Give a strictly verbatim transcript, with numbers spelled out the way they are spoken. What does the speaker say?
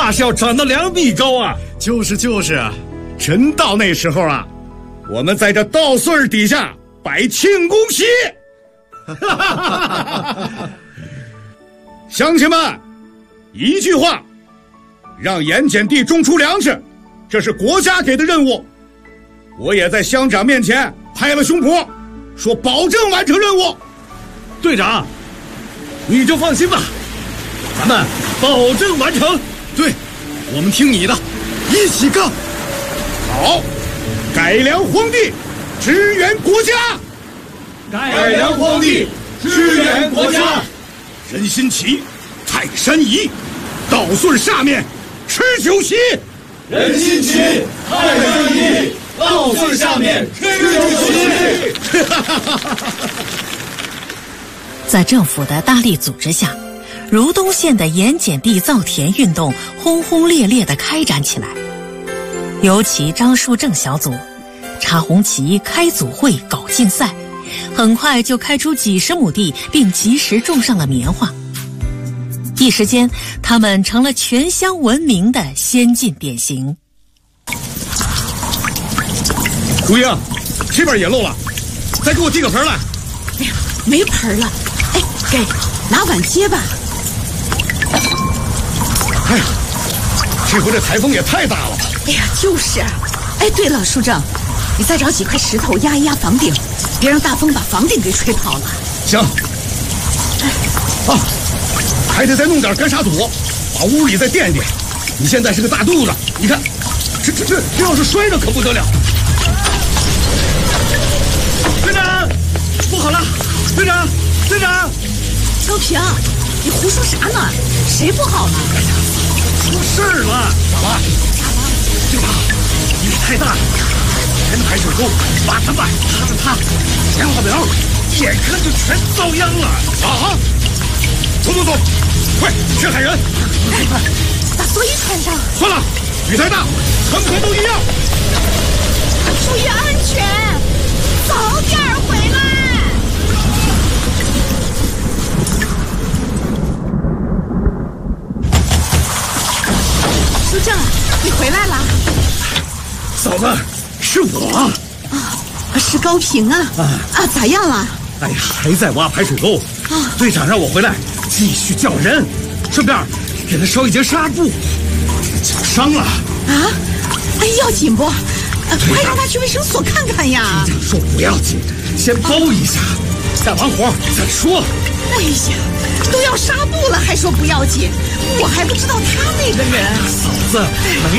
怕是要长到两米高啊！ 就是就是，真到那时候啊，我们在这稻穗底下摆庆功席。乡亲们，一句话，让盐碱地种出粮食，这是国家给的任务。我也在乡长面前拍了胸脯，说保证完成任务。 队长，你就放心吧，咱们保证完成。 对，我们听你的，一起干。好，改良荒地，支援国家。 改良荒地，支援国家。 人心齐，泰山移，稻穗下面吃酒席。 人心齐，泰山移，稻穗下面吃酒席。 在政府的大力组织下，如东县的盐碱地造田运动轰轰烈烈地开展起来。尤其张树正小组插红旗、开组会、搞竞赛，很快就开出几十亩地，并及时种上了棉花。一时间，他们成了全乡闻名的先进典型。 朱英，这边也漏了，再给我递个盆来。 哎呀，没盆了。哎，给，拿碗接吧。 哎呀，这回这台风也太大了吧！ 哎呀，就是。哎，对了，书正，你再找几块石头压一压房顶，别让大风把房顶给吹跑了。 行。啊，还得再弄点干沙土，把屋里再垫一垫。你现在是个大肚子，你看，这这这这要是摔着可不得了。 队长，不好了！队长，队长， 高平，你胡说啥呢？谁不好了？ 出事了！ 咋了？ 队长，雨太大了，全排水沟把它满塌的塌，田花苗眼看就全遭殃了。 啊！走走走，快去喊人！ 快快，把蓑衣穿上。 算了，雨太大，穿不穿都一样。 注意安全，早点回来。书正，你回来了。 嫂子，是我啊，是高平啊。啊啊，咋样了？ 哎呀，还在挖排水沟。啊，队长让我回来继续叫人，顺便给他烧一截纱布。脚伤了啊？哎，要紧不？呃、快让他去卫生所看看呀！ 队长说不要紧，先包一下，干完活再说。 哎呀，都要纱布了，还说不要紧，我还不知道他那个人。 嫂子，没